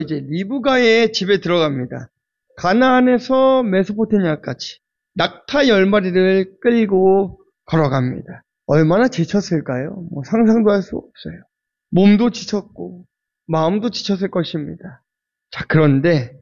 이제 리브가의 집에 들어갑니다. 가나안에서 메소포타미아까지 낙타 10마리를 끌고 걸어갑니다. 얼마나 지쳤을까요? 상상도 할 수 없어요. 몸도 지쳤고 마음도 지쳤을 것입니다. 자, 그런데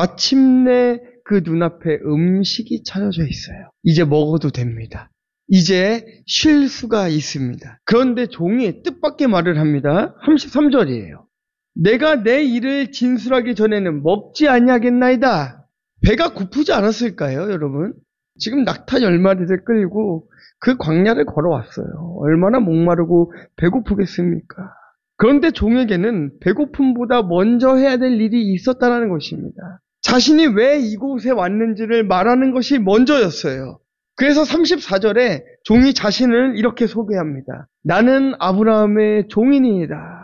마침내 그 눈앞에 음식이 차려져 있어요. 이제 먹어도 됩니다. 이제 쉴 수가 있습니다. 그런데 종이 뜻밖의 말을 합니다. 33절이에요. 내가 내 일을 진술하기 전에는 먹지 아니하겠나이다. 배가 고프지 않았을까요, 여러분? 지금 낙타 10마리를 끌고 그 광야를 걸어왔어요. 얼마나 목마르고 배고프겠습니까? 그런데 종에게는 배고픔보다 먼저 해야 될 일이 있었다는 것입니다. 자신이 왜 이곳에 왔는지를 말하는 것이 먼저였어요. 그래서 34절에 종이 자신을 이렇게 소개합니다. 나는 아브라함의 종이니이다.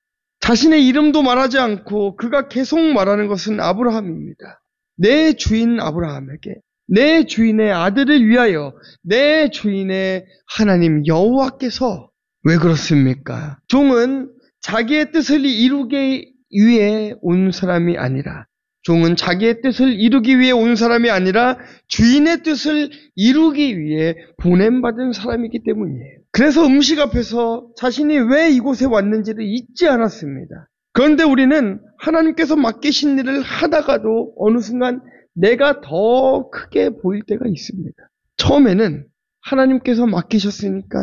자신의 이름도 말하지 않고 그가 계속 말하는 것은 아브라함입니다. 내 주인 아브라함에게, 내 주인의 아들을 위하여, 내 주인의 하나님 여호와께서. 왜 그렇습니까? 종은 자기의 뜻을 이루기 위해 온 사람이 아니라, 종은 자기의 뜻을 이루기 위해 온 사람이 아니라 주인의 뜻을 이루기 위해 보냄받은 사람이기 때문이에요. 그래서 음식 앞에서 자신이 왜 이곳에 왔는지를 잊지 않았습니다. 그런데 우리는 하나님께서 맡기신 일을 하다가도 어느 순간 내가 더 크게 보일 때가 있습니다. 처음에는 하나님께서 맡기셨으니까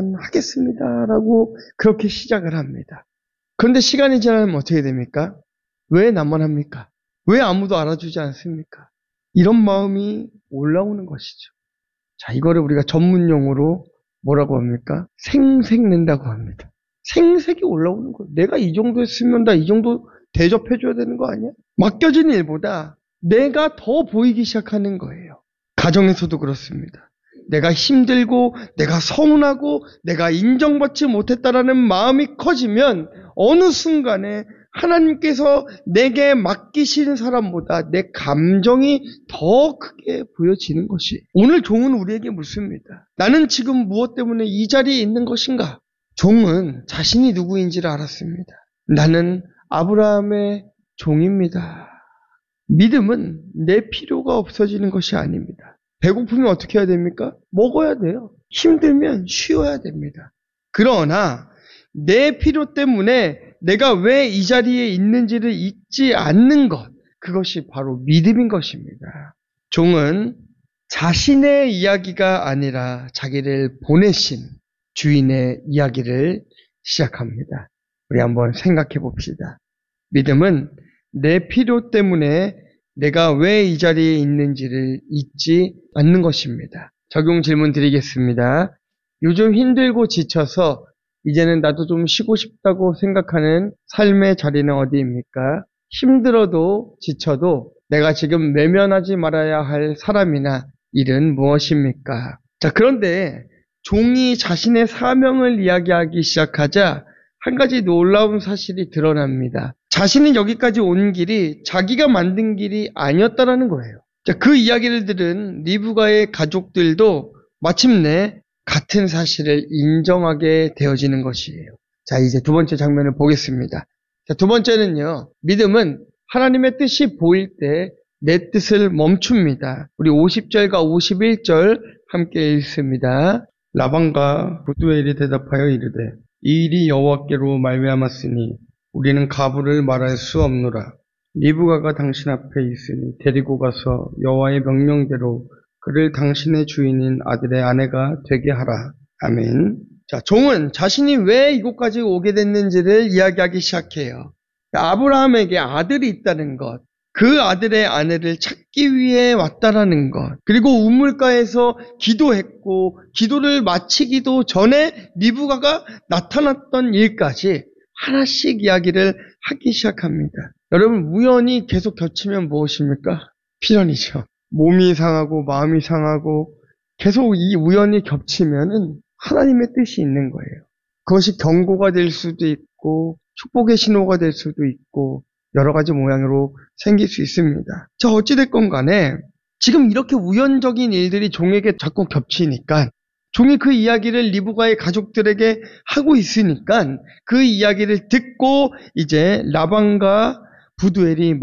하겠습니다라고 그렇게 시작을 합니다. 그런데 시간이 지나면 어떻게 됩니까? 왜 나만 합니까? 왜 아무도 알아주지 않습니까? 이런 마음이 올라오는 것이죠. 자, 이거를 우리가 전문용어로 뭐라고 합니까? 생색낸다고 합니다. 생색이 올라오는 거예요. 내가 이 정도 했으면 나 이 정도 대접해줘야 되는 거 아니야? 맡겨진 일보다 내가 더 보이기 시작하는 거예요. 가정에서도 그렇습니다. 내가 힘들고 내가 서운하고 내가 인정받지 못했다라는 마음이 커지면 어느 순간에 하나님께서 내게 맡기신 사람보다 내 감정이 더 크게 보여지는 것이, 오늘 종은 우리에게 묻습니다. 나는 지금 무엇 때문에 이 자리에 있는 것인가? 종은 자신이 누구인지를 알았습니다. 나는 아브라함의 종입니다. 믿음은 내 필요가 없어지는 것이 아닙니다. 배고프면 어떻게 해야 됩니까? 먹어야 돼요. 힘들면 쉬어야 됩니다. 그러나 내 필요 때문에 내가 왜 이 자리에 있는지를 잊지 않는 것, 그것이 바로 믿음인 것입니다. 종은 자신의 이야기가 아니라 자기를 보내신 주인의 이야기를 시작합니다. 우리 한번 생각해 봅시다. 믿음은 내 필요 때문에 내가 왜 이 자리에 있는지를 잊지 않는 것입니다. 적용 질문 드리겠습니다. 요즘 힘들고 지쳐서 이제는 나도 좀 쉬고 싶다고 생각하는 삶의 자리는 어디입니까? 힘들어도 지쳐도 내가 지금 외면하지 말아야 할 사람이나 일은 무엇입니까? 자, 그런데 종이 자신의 사명을 이야기하기 시작하자 한 가지 놀라운 사실이 드러납니다. 자신은 여기까지 온 길이 자기가 만든 길이 아니었다라는 거예요. 자, 그 이야기를 들은 리브가의 가족들도 마침내 같은 사실을 인정하게 되어지는 것이에요. 자, 이제 두 번째 장면을 보겠습니다. 자, 두 번째는요, 믿음은 하나님의 뜻이 보일 때 내 뜻을 멈춥니다. 우리 50절과 51절 함께 읽습니다. 라반과 부두엘이 대답하여 이르되 이 일이 여호와께로 말미암았으니 우리는 가부를 말할 수 없노라. 리브가가 당신 앞에 있으니 데리고 가서 여호와의 명령대로 그를 당신의 주인인 아들의 아내가 되게 하라. 아멘. 자, 종은 자신이 왜 이곳까지 오게 됐는지를 이야기하기 시작해요. 아브라함에게 아들이 있다는 것, 그 아들의 아내를 찾기 위해 왔다라는 것, 그리고 우물가에서 기도했고 기도를 마치기도 전에 리브가가 나타났던 일까지 하나씩 이야기를 하기 시작합니다. 여러분, 우연히 계속 겹치면 무엇입니까? 필연이죠. 몸이 상하고 마음이 상하고 계속 이 우연이 겹치면은 하나님의 뜻이 있는 거예요. 그것이 경고가 될 수도 있고 축복의 신호가 될 수도 있고 여러 가지 모양으로 생길 수 있습니다. 자, 어찌됐건 간에 지금 이렇게 우연적인 일들이 종에게 자꾸 겹치니까 종이 그 이야기를 리브가의 가족들에게 하고 있으니까 그 이야기를 듣고 이제 라반과 부두엘이